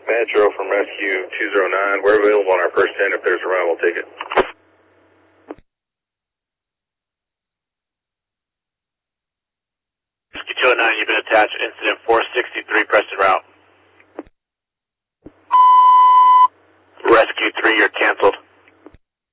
Metro from Rescue 209. We're available on our first 10. If there's a run, we'll take it. Rescue 209, you've been attached. Incident 463, Preston route. Rescue 3, you're canceled.